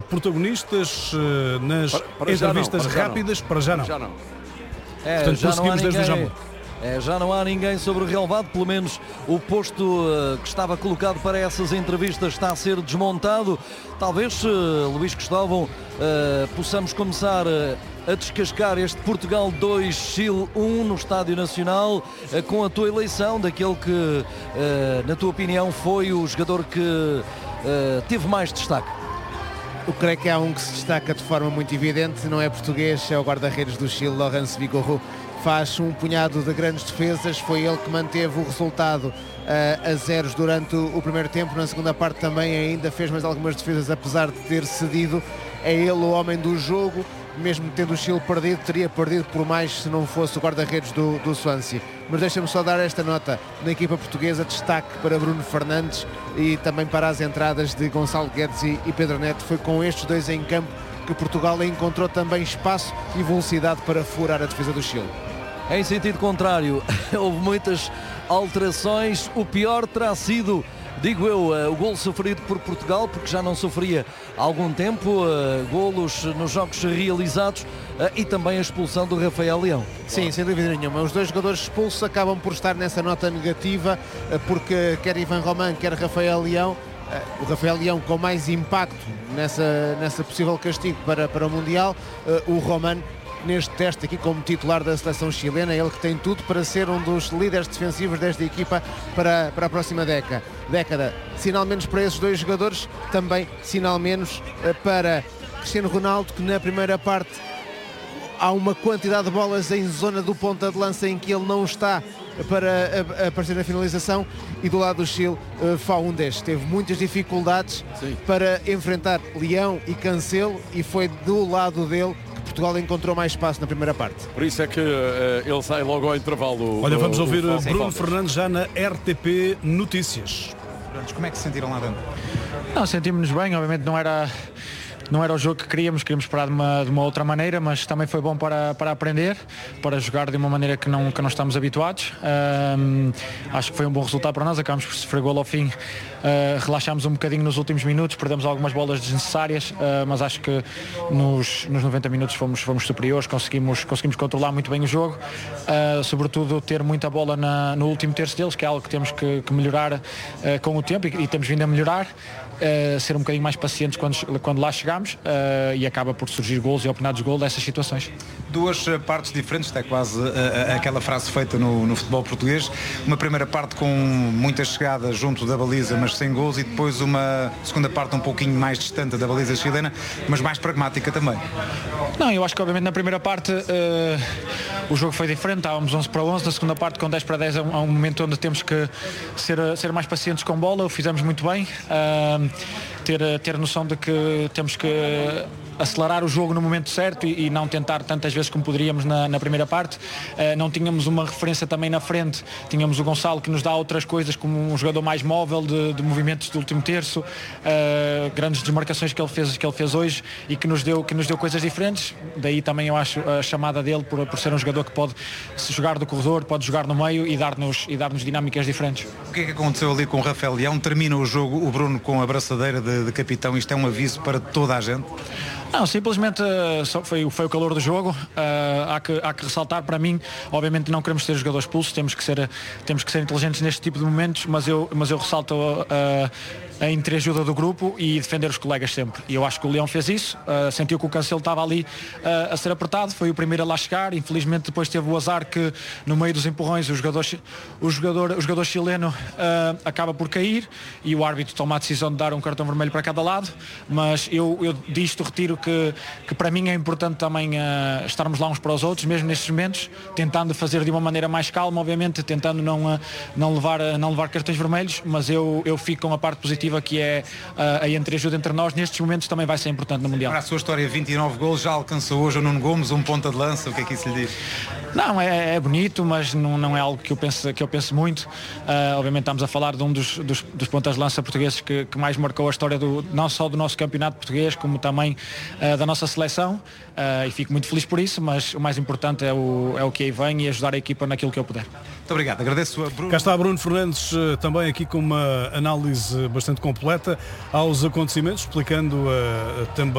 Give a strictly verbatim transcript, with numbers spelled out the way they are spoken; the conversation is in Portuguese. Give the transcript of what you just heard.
protagonistas uh, nas para, para entrevistas não, para rápidas, já para já não. Já não. É, Portanto, já não há prosseguimos desde o ninguém. Jamor. É, já não há ninguém sobre o relevado, pelo menos o posto uh, que estava colocado para essas entrevistas está a ser desmontado. Talvez, uh, Luís Cristóvão, uh, possamos começar uh, a descascar este Portugal dois, Chile um no Estádio Nacional, uh, com a tua eleição daquele que, uh, na tua opinião, foi o jogador que uh, teve mais destaque. Eu creio que há um que se destaca de forma muito evidente, não é português, é o guarda-redes do Chile, Laurence Vigorou. Faz um punhado de grandes defesas, foi ele que manteve o resultado uh, a zeros durante o, o primeiro tempo. Na segunda parte também ainda fez mais algumas defesas, apesar de ter cedido. É ele o homem do jogo, mesmo tendo o Chile perdido, teria perdido por mais se não fosse o guarda-redes do, do Swansea. Mas deixa-me só dar esta nota na equipa portuguesa, destaque para Bruno Fernandes e também para as entradas de Gonçalo Guedes e, e Pedro Neto. Foi com estes dois em campo que Portugal encontrou também espaço e velocidade para furar a defesa do Chile. Em sentido contrário, houve muitas alterações. O pior terá sido, digo eu, o golo sofrido por Portugal, porque já não sofria há algum tempo golos nos jogos realizados, e também a expulsão do Rafael Leão. Sim, sem dúvida nenhuma. Os dois jogadores expulsos acabam por estar nessa nota negativa, porque quer Ivan Roman, quer Rafael Leão, o Rafael Leão com mais impacto nessa, nessa possível castigo para, para o Mundial, o Roman neste teste aqui como titular da seleção chilena, ele que tem tudo para ser um dos líderes defensivos desta equipa para, para a próxima década. década. Sinal menos para esses dois jogadores, também sinal menos para Cristiano Ronaldo, que na primeira parte há uma quantidade de bolas em zona do ponta de lança em que ele não está para aparecer na finalização, e do lado do Chile, Faúndez teve muitas dificuldades Sim. para enfrentar Leão e Cancelo, e foi do lado dele Portugal encontrou mais espaço na primeira parte. Por isso é que uh, ele sai logo ao intervalo. Olha, vamos o, ouvir o, o Bruno Fernandes já na R T P Notícias. Como é que se sentiram lá dentro? Não, sentimos-nos bem, obviamente não era... Não era o jogo que queríamos, queríamos parar de uma, de uma outra maneira, mas também foi bom para, para aprender, para jogar de uma maneira que não, que não estamos habituados. Um, acho que foi um bom resultado para nós, acabamos por sofrer golo ao fim, uh, relaxámos um bocadinho nos últimos minutos, perdemos algumas bolas desnecessárias, uh, mas acho que nos, nos noventa minutos fomos, fomos superiores, conseguimos, conseguimos controlar muito bem o jogo, uh, sobretudo ter muita bola na, no último terço deles, que é algo que temos que, que melhorar uh, com o tempo, e, e temos vindo a melhorar. Uh, ser um bocadinho mais pacientes quando, quando lá chegamos, uh, e acaba por surgir golos e oportunidades de gol dessas situações. Duas uh, partes diferentes, é quase uh, uh, aquela frase feita no, no futebol português. Uma primeira parte com muita chegada junto da baliza, mas sem gols, e depois uma segunda parte um pouquinho mais distante da baliza chilena, mas mais pragmática também. Não, eu acho que obviamente na primeira parte uh, o jogo foi diferente, estávamos onze para onze, na segunda parte com dez para dez há um, há um momento onde temos que ser, ser mais pacientes com bola, o fizemos muito bem. Uh, Ter, ter noção de que temos que acelerar o jogo no momento certo e, e não tentar tantas vezes como poderíamos na, na primeira parte. Uh, não tínhamos uma referência também na frente, tínhamos o Gonçalo que nos dá outras coisas, como um jogador mais móvel de, de movimentos do último terço, uh, grandes desmarcações que ele fez, que ele fez hoje, e que nos deu, que nos deu coisas diferentes. Daí também eu acho a chamada dele por, por ser um jogador que pode se jogar do corredor, pode jogar no meio e dar-nos, e dar-nos dinâmicas diferentes. O que é que aconteceu ali com o Rafael Leão? Termina o jogo o Bruno com a braçadeira de, de capitão. Isto é um aviso para toda a gente? Não, simplesmente uh, só foi, foi o calor do jogo. Uh, há, que, há que ressaltar, para mim, obviamente não queremos ter jogadores expulsos, temos que ser, temos que ser inteligentes neste tipo de momentos, mas eu, mas eu ressalto uh, a entreajuda do grupo e defender os colegas sempre. E eu acho que o Leão fez isso, uh, sentiu que o Cancelo estava ali uh, a ser apertado, foi o primeiro a lá chegar, infelizmente depois teve o azar que no meio dos empurrões o jogador, o jogador, o jogador chileno uh, acaba por cair e o árbitro toma a decisão de dar um cartão vermelho para cada lado, mas eu, eu disto retiro que, que para mim é importante também uh, estarmos lá uns para os outros, mesmo nestes momentos, tentando fazer de uma maneira mais calma, obviamente, tentando não, uh, não, levar, uh, não levar cartões vermelhos, mas eu, eu fico com a parte positiva que é uh, a entreajuda entre nós. Nestes momentos também vai ser importante no Mundial. Para a sua história, vinte e nove golos, já alcançou hoje o Nuno Gomes, um ponta de lança, o que é que isso lhe diz? Não, é, é bonito, mas não, não é algo que eu penso, que eu penso muito. Uh, obviamente estamos a falar de um dos, dos, dos pontas de lança portugueses que, que mais marcou a história do, não só do nosso campeonato português, como também uh, da nossa seleção, uh, e fico muito feliz por isso, mas o mais importante é o, é o que aí vem e ajudar a equipa naquilo que eu puder. Muito obrigado, agradeço a Bruno. Cá está Bruno Fernandes, também aqui com uma análise bastante completa aos acontecimentos, explicando uh, também